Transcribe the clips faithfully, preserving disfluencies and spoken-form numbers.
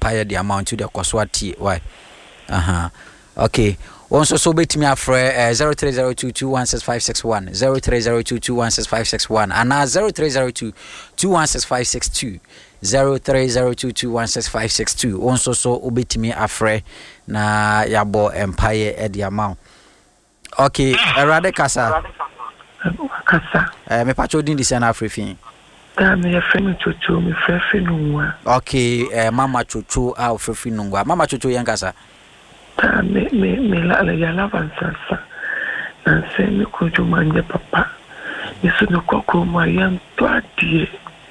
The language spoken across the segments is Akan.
empire the amount to the Koswati. Why? Uh-huh. Okay. Also, so bet me afre zero three zero two two one six five six one zero three zero two two one six five six one and now zero three zero two two one six five six two zero three zero two two one six five six two. Also, so bet me afre na yabo empire at the amount. Okay, Erade Kasa. Kasa. Eh, me pacho din di sana afrifin. Ah, me friend Chuchu, me friend Nungwa. Okay, eh, Mama Chuchu a friend Nungwa. Mama Chuchu yan kasa. Ah, me me me la la ya la vansansa. Na se me kojo manje papa. Me so no kokko ma yan to adie.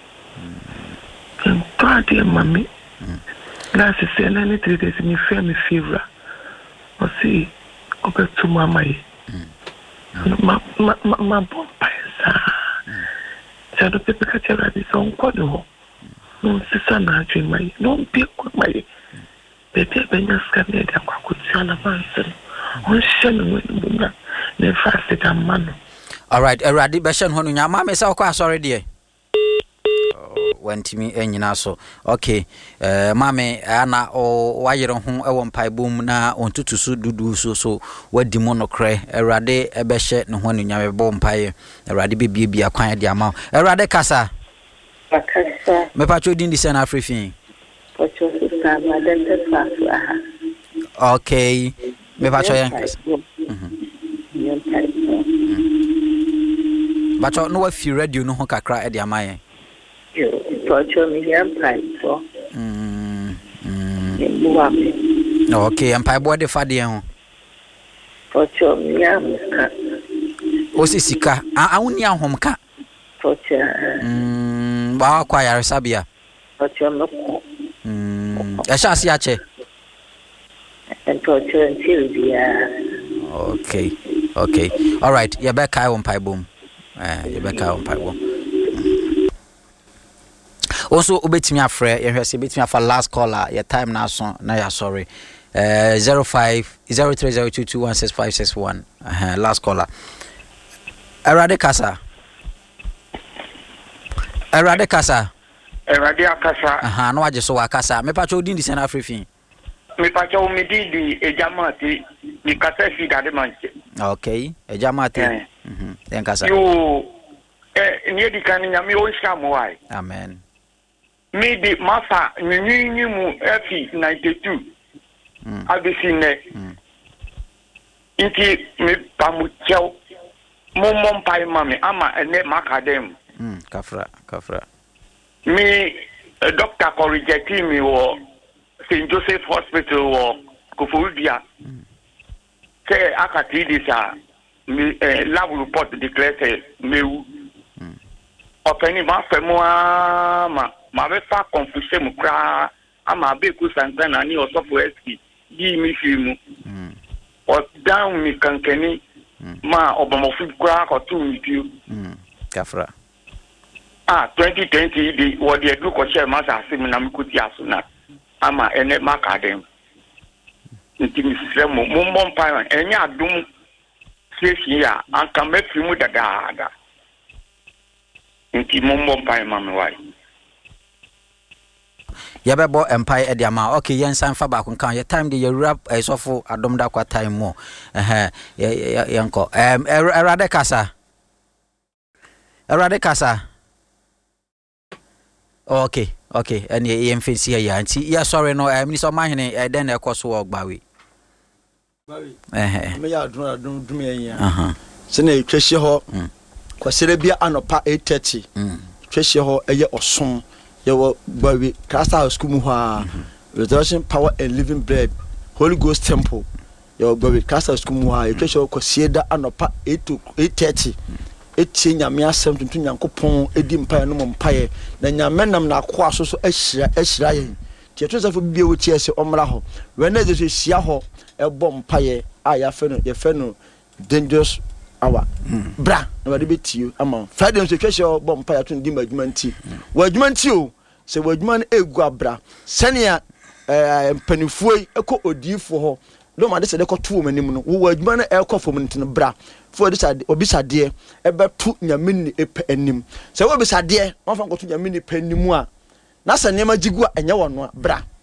Yan to adie mami. Na se se na ni three days me fear me fever. O si obe tu mama yi. Ma ma ma ma bon paisa. Jado pepe ka tera bi so nko de ho. No sisa na adwe mai. No bi ko mai. Bebe benya skane de akwakutia na banse. On shene wenu na ne fast da mano. All right, Eradi Beshan honu nyama me sa kwa sorry de. Went me enyina so. Okay. Eh mame ana o wayere ho ewo mpaibom na ontutusu dudu so so wadi monokre Erade ebehye ne honu nyame bo mpaye. Erade bebie bia kwan de ama. Erade kasa. Kasa. Me pacho din di sana afrifin. Pacho sa madente fa. Okay. Me pacho yan kasa. Mhm. Bacho no wa fi radio no ho kakra e de ama yen. Yo, pacho mi yan pai so. Mm. Mm. Ni Okay, am pai bo de fa de ho. Pacho mi yan ka. O si sika, a awuni ahom ka. Pacho. Mm, ba kwa yare sabia. Pacho no ko. Mm, e sha si ache. And pacho until dia. Okay. Okay. All right, ye be kai on pai bom. Eh, ye be kai on pai bom. Also obetimi afre ye hwese betimi afa last caller your time na so na ya sorry uh zero five zero three zero two two one six five six one uh last caller Erade Kasa Erade Kasa Erade Akasa aha no age so wakasa me pacho din di sana afrifin me pacho me di di ejamati mi kasa fi dade manche. Okay ejamati mhm den kasa yo eh ni di kan nya mi o shamu wai amen. Me di masa nyinyi mu efi ninety-two mm. Abisine mm. Inti me pamucheo momom pai mami ama ene makadem mm kafra kafra me uh, doctor ko reject me wo Saint Joseph Hospital wo Kofodia mm. Say akati this a me uh, lab report declare say mewu mm. Openi ma femo ma ma be fa confusion mu kra ama be ku santana ni osofo eski gi mi filmu mm o down mi kankani mm. ma obamo fu kra ko tu mi piu mm kafra ah twenty twenty di wo de du ko share ma sa sim na mi kuti asuna ama ene makadem nti mi sremo mo mo pa enya adum sesi ya anka me filmu dada da nti mo mo pa ma me wai yabebo empire e dia ma okay yen san fa ba kun kan your time the rap esofo adom da kwa time mo eh yenko em Erade Kasa Erade Kasa okay okay and yen fancy ya anti ya sorry no em ni so mahene e den e koso ogbawe bawe eh me ya adun adun dum yen aha se na etwehye ho kwasere bia anopa eight thirty mm twehye ho eye oson Yo, baby, Casa School Muha, Resurrection Power and Living Bread, Holy Ghost Temple. Yo, baby, Casa School Muha, you can show Cosieda and a pa eight to eight thirty. Eighteen Yamia seven to Yankopon, Edim Pie, no Mumpire, then Yamenam na Quasso, Esha, Esha. Tietos of Bio Chess or Maraho. When there is a Siaho, a bomb pie, I have feno, your feno, dangerous. Awa bra na wade beti you amon Friday so twehye bomb pa yato ndi madwumanti wadwumanti o se wadwuman egu abra senia eh mpanifuo ekọ odifo ho do ma de se de kọ to manim no wadwuman ekọ fom ntene bra fo de sade obisade ebetu nyamini epe anim se obisade won fa kọ to nyamini pe anim a na se ne ma jigu a enye wono bra